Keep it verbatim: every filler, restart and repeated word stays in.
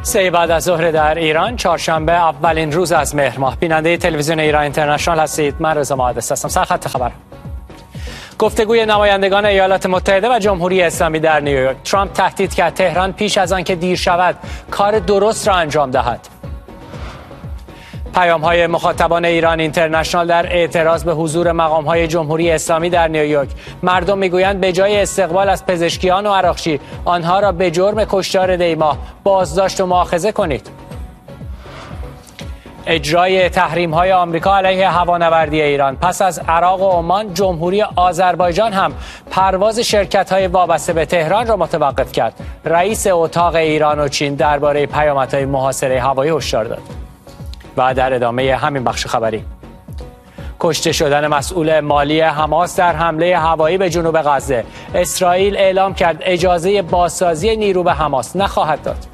سه بعد از ظهر در ایران، چهارشنبه اولین روز از مهر ماه. بیننده تلویزیون ایران اینترنشنال هستید. من رضا محدث هستم. سرخط خبر. گفتگوی نمایندگان ایالات متحده و جمهوری اسلامی در نیویورک. ترامپ تهدید کرد تهران پیش از آن که دیر شود کار درست را انجام دهد. پیام‌های مخاطبان ایران اینترنشنال در اعتراض به حضور مقام‌های جمهوری اسلامی در نیویورک. مردم میگویند به جای استقبال از پزشکیان و عراقچی، آنها را به جرم کشتار دی‌ماه بازداشت و مؤاخذه کنید. اجرای تحریم‌های آمریکا علیه هوانوردی ایران. پس از عراق و عمان، جمهوری آذربایجان هم پرواز شرکت‌های وابسته به تهران را متوقف کرد. رئیس اتاق ایران و چین درباره پیامدهای محاصره هوایی هشدار داد. و در ادامه همین بخش خبری، کشته شدن مسئول مالی حماس در حمله هوایی به جنوب غزه. اسرائیل اعلام کرد اجازه بازسازی نیرو به حماس نخواهد داد.